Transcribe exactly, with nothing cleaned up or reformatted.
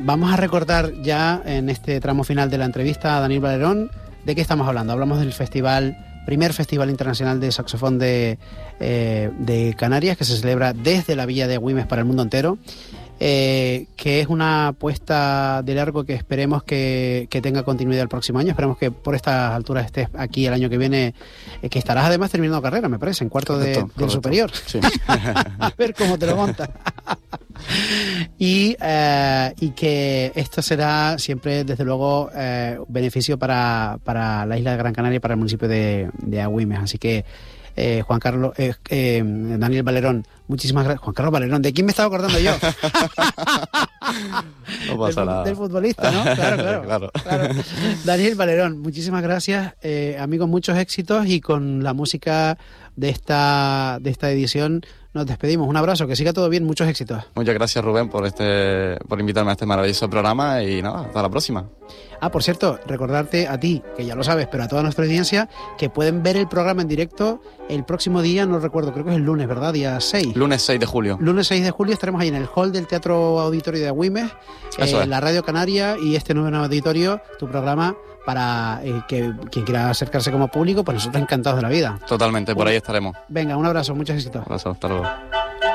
Vamos a recordar ya en este tramo final de la entrevista a Daniel Valerón de qué estamos hablando. Hablamos del festival, primer Festival Internacional de Saxofón de, eh, de Canarias, que se celebra desde la Villa de Agüimes para el mundo entero. Eh, que es una apuesta de largo que esperemos que, que tenga continuidad el próximo año. Esperemos que por estas alturas estés aquí el año que viene, eh, que estarás además terminando carrera, me parece, en cuarto correcto, de, del correcto. Superior. Sí. A ver cómo te lo montas. y, eh, y que esto será siempre, desde luego, eh, beneficio para, para la isla de Gran Canaria y para el municipio de, de Agüimes. Así que Eh, Juan Carlos, eh, eh, Daniel Valerón, muchísimas gracias. Juan Carlos Valerón, ¿de quién me estaba acordando yo? No pasa del, nada. Del futbolista, ¿no? Claro, claro. claro. claro. Daniel Valerón, muchísimas gracias. Eh, amigos, muchos éxitos, y con la música de esta, de esta edición nos despedimos. Un abrazo, que siga todo bien, muchos éxitos. Muchas gracias, Rubén, por este, por invitarme a este maravilloso programa, y nada, hasta la próxima. Ah, por cierto, recordarte a ti, que ya lo sabes, pero a toda nuestra audiencia, que pueden ver el programa en directo el próximo día, no recuerdo, creo que es el lunes, ¿verdad? Día seis. Lunes seis de julio. Lunes seis de julio estaremos ahí en el hall del Teatro Auditorio de Agüimes, eh, la Radio Canaria y este nuevo auditorio, tu programa, para eh, que quien quiera acercarse como público, pues nosotros encantados de la vida. Totalmente, por ahí estaremos. Venga, un abrazo, muchos éxitos. Un abrazo, hasta luego.